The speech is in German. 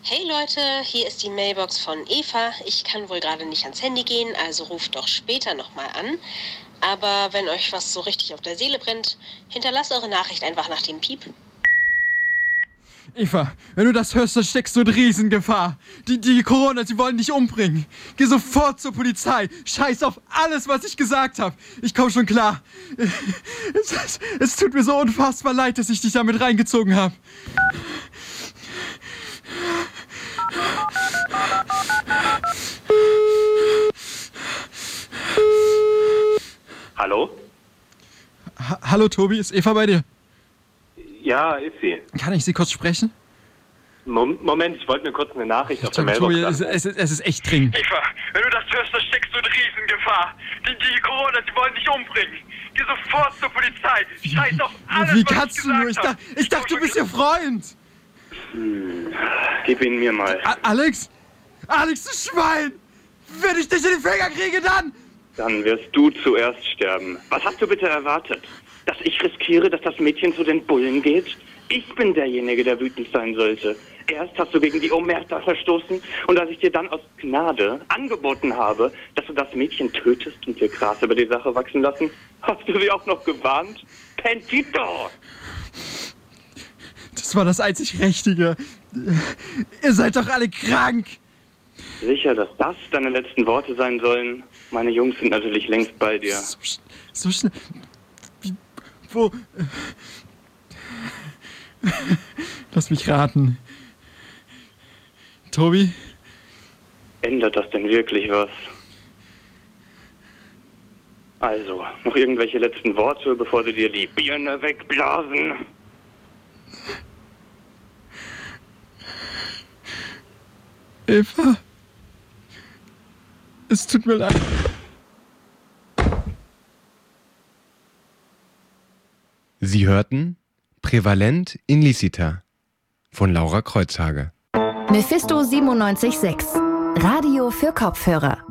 Hey Leute, hier ist die Mailbox von Eva. Ich kann wohl gerade nicht ans Handy gehen, also ruft doch später nochmal an. Aber wenn euch was so richtig auf der Seele brennt, hinterlasst eure Nachricht einfach nach dem Piep. Eva, wenn du das hörst, dann steckst du in Riesengefahr. Die Corona, sie wollen dich umbringen. Geh sofort zur Polizei. Scheiß auf alles, was ich gesagt habe. Ich komm schon klar. Es tut mir so unfassbar leid, dass ich dich damit reingezogen habe. Hallo? Hallo Tobi, ist Eva bei dir? Ja, ist sie. Kann ich Sie kurz sprechen? Moment, ich wollte mir kurz eine Nachricht auf der Mailbox Tobi, sagen. es ist echt dringend. Eva, wenn du das hörst, dann steckst du in Riesengefahr. Die Corona, die wollen dich umbringen. Geh sofort zur Polizei. Scheiß auf alles, Wie was kannst ich du nur? gesagt hab. Ich dachte, du bist ihr Freund. Gib ihn mir mal. Alex? Alex, du Schwein! Wenn ich dich in den Finger kriege, dann... Dann wirst du zuerst sterben. Was hast du bitte erwartet? Dass ich riskiere, dass das Mädchen zu den Bullen geht? Ich bin derjenige, der wütend sein sollte. Erst hast du gegen die Omerta verstoßen und als ich dir dann aus Gnade angeboten habe, dass du das Mädchen tötest und dir Gras über die Sache wachsen lassen, hast du sie auch noch gewarnt? Pentito! Das war das einzig Richtige. Ihr seid doch alle krank. Sicher, dass das deine letzten Worte sein sollen? Meine Jungs sind natürlich längst bei dir. So schnell... Wo... Lass mich raten. Tobi? Ändert das denn wirklich was? Also, noch irgendwelche letzten Worte, bevor sie dir die Birne wegblasen? Eva? Es tut mir leid. Sie hörten Prävalent Inlicita von Laura Kreuzhage. Mephisto 97.6 Radio für Kopfhörer.